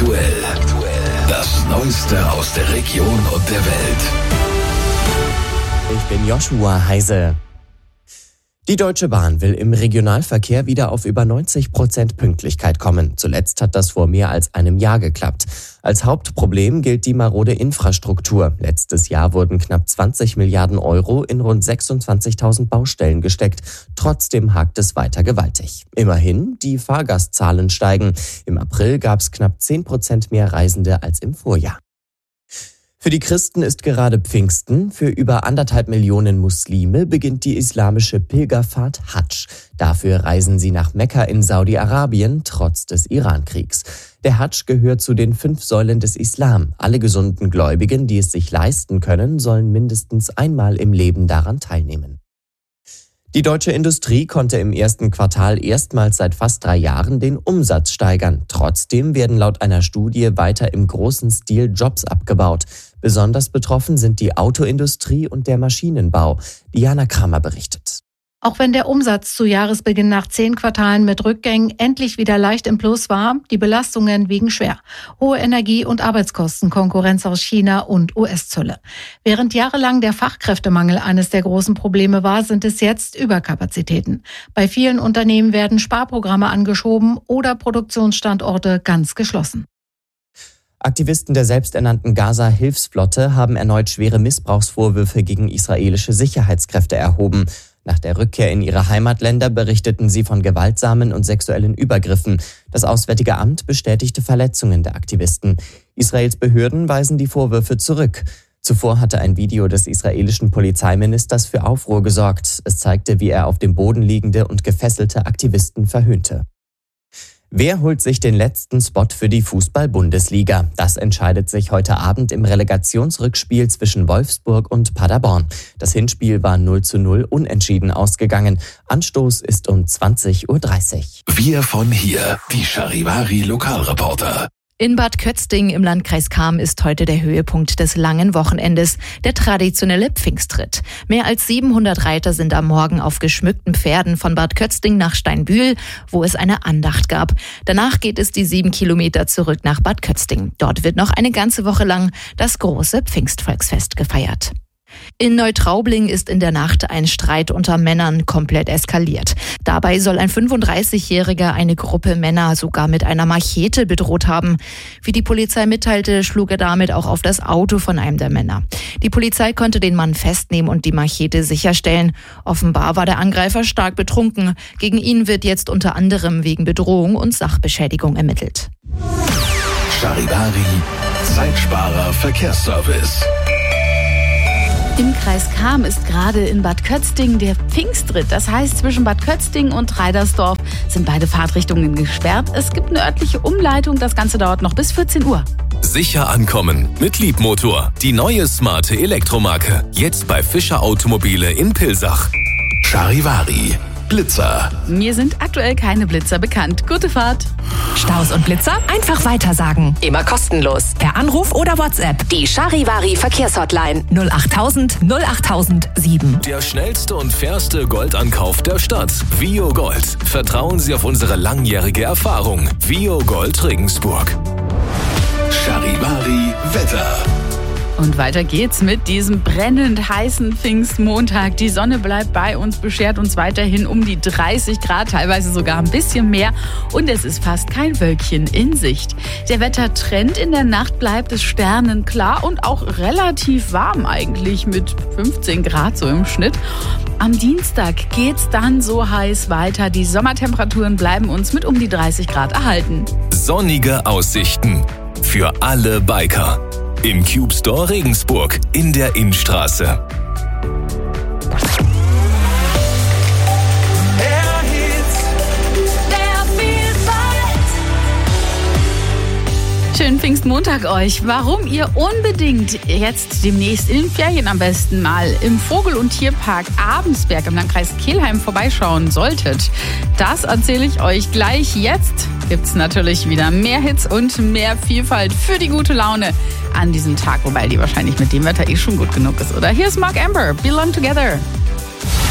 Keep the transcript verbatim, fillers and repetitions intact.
Aktuell. Das Neueste aus der Region und der Welt. Ich bin Joshua Heise. Die Deutsche Bahn will im Regionalverkehr wieder auf über neunzig Prozent Pünktlichkeit kommen. Zuletzt hat das vor mehr als einem Jahr geklappt. Als Hauptproblem gilt die marode Infrastruktur. Letztes Jahr wurden knapp zwanzig Milliarden Euro in rund sechsundzwanzigtausend Baustellen gesteckt. Trotzdem hakt es weiter gewaltig. Immerhin, die Fahrgastzahlen steigen. Im April gab es knapp zehn Prozent mehr Reisende als im Vorjahr. Für die Christen ist gerade Pfingsten. Für über anderthalb Millionen Muslime beginnt die islamische Pilgerfahrt Hadsch. Dafür reisen sie nach Mekka in Saudi-Arabien, trotz des Iran-Kriegs. Der Hadsch gehört zu den fünf Säulen des Islam. Alle gesunden Gläubigen, die es sich leisten können, sollen mindestens einmal im Leben daran teilnehmen. Die deutsche Industrie konnte im ersten Quartal erstmals seit fast drei Jahren den Umsatz steigern. Trotzdem werden laut einer Studie weiter im großen Stil Jobs abgebaut. Besonders betroffen sind die Autoindustrie und der Maschinenbau. Diana Kramer berichtet. Auch wenn der Umsatz zu Jahresbeginn nach zehn Quartalen mit Rückgängen endlich wieder leicht im Plus war, die Belastungen wiegen schwer. Hohe Energie- und Arbeitskosten, Konkurrenz aus China und U S-Zölle. Während jahrelang der Fachkräftemangel eines der großen Probleme war, sind es jetzt Überkapazitäten. Bei vielen Unternehmen werden Sparprogramme angeschoben oder Produktionsstandorte ganz geschlossen. Aktivisten der selbsternannten Gaza-Hilfsflotte haben erneut schwere Missbrauchsvorwürfe gegen israelische Sicherheitskräfte erhoben. Nach der Rückkehr in ihre Heimatländer berichteten sie von gewaltsamen und sexuellen Übergriffen. Das Auswärtige Amt bestätigte Verletzungen der Aktivisten. Israels Behörden weisen die Vorwürfe zurück. Zuvor hatte ein Video des israelischen Polizeiministers für Aufruhr gesorgt. Es zeigte, wie er auf dem Boden liegende und gefesselte Aktivisten verhöhnte. Wer holt sich den letzten Spot für die Fußball-Bundesliga? Das entscheidet sich heute Abend im Relegationsrückspiel zwischen Wolfsburg und Paderborn. Das Hinspiel war null zu null unentschieden ausgegangen. Anstoß ist um zwanzig Uhr dreißig. Wir von hier, die Charivari Lokalreporter. In Bad Kötzting im Landkreis Cham ist heute der Höhepunkt des langen Wochenendes, der traditionelle Pfingstritt. Mehr als siebenhundert Reiter sind am Morgen auf geschmückten Pferden von Bad Kötzting nach Steinbühl, wo es eine Andacht gab. Danach geht es die sieben Kilometer zurück nach Bad Kötzting. Dort wird noch eine ganze Woche lang das große Pfingstvolksfest gefeiert. In Neutraubling ist in der Nacht ein Streit unter Männern komplett eskaliert. Dabei soll ein fünfunddreißigjähriger eine Gruppe Männer sogar mit einer Machete bedroht haben. Wie die Polizei mitteilte, schlug er damit auch auf das Auto von einem der Männer. Die Polizei konnte den Mann festnehmen und die Machete sicherstellen. Offenbar war der Angreifer stark betrunken. Gegen ihn wird jetzt unter anderem wegen Bedrohung und Sachbeschädigung ermittelt. Charivari, Zeitsparer Verkehrsservice. Im Kreis Cham ist gerade in Bad Kötzting der Pfingstritt. Das heißt, zwischen Bad Kötzting und Reidersdorf sind beide Fahrtrichtungen gesperrt. Es gibt eine örtliche Umleitung. Das Ganze dauert noch bis vierzehn Uhr. Sicher ankommen mit Liebmotor. Die neue smarte Elektromarke. Jetzt bei Fischer Automobile in Pilsach. Charivari. Blitzer. Mir sind aktuell keine Blitzer bekannt. Gute Fahrt. Staus und Blitzer einfach weitersagen. Immer kostenlos. Per Anruf oder WhatsApp. Die Charivari Verkehrshotline null achttausend null achttausend sieben. Der schnellste und fairste Goldankauf der Stadt. Vio Gold. Vertrauen Sie auf unsere langjährige Erfahrung. Vio Gold Regensburg. Charivari Wetter. Und weiter geht's mit diesem brennend heißen Pfingstmontag. Die Sonne bleibt bei uns, beschert uns weiterhin um die dreißig Grad, teilweise sogar ein bisschen mehr. Und es ist fast kein Wölkchen in Sicht. Der Wettertrend in der Nacht bleibt es sternenklar und auch relativ warm eigentlich mit fünfzehn Grad so im Schnitt. Am Dienstag geht's dann so heiß weiter. Die Sommertemperaturen bleiben uns mit um die dreißig Grad erhalten. Sonnige Aussichten für alle Biker. Im Cube Store Regensburg in der Innstraße. Schönen Pfingstmontag euch. Warum ihr unbedingt jetzt demnächst in den Ferien am besten mal im Vogel- und Tierpark Abensberg im Landkreis Kelheim vorbeischauen solltet, das erzähle ich euch gleich. Jetzt gibt's natürlich wieder mehr Hits und mehr Vielfalt für die gute Laune an diesem Tag, wobei die wahrscheinlich mit dem Wetter eh schon gut genug ist, oder? Hier ist Mark Amber, Belong Together.